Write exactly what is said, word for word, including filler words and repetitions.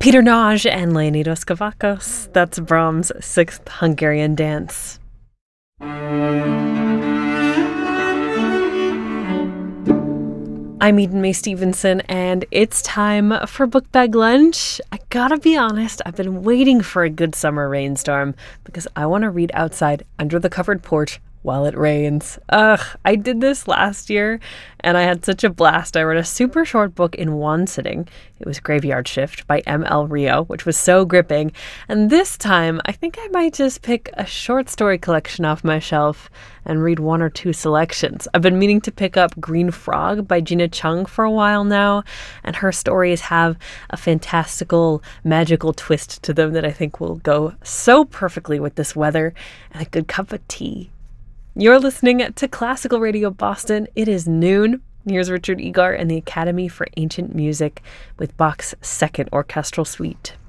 Peter Nagy and Leonidas Kavakos. That's Brahms' Sixth Hungarian Dance. I'm Eden May Stevenson, and it's time for Book Bag Lunch. I gotta be honest, I've been waiting for a good summer rainstorm because I want to read outside under the covered porch while it rains. Ugh, I did this last year, and I had such a blast. I read a super short book in one sitting. It was Graveyard Shift by M L Rio, which was so gripping. And this time, I think I might just pick a short story collection off my shelf and read one or two selections. I've been meaning to pick up Green Frog by Gina Chung for a while now, and her stories have a fantastical, magical twist to them that I think will go so perfectly with this weather and a good cup of tea. You're listening to Classical Radio Boston. It is noon. Here's Richard Egar and the Academy for Ancient Music with Bach's Second Orchestral Suite.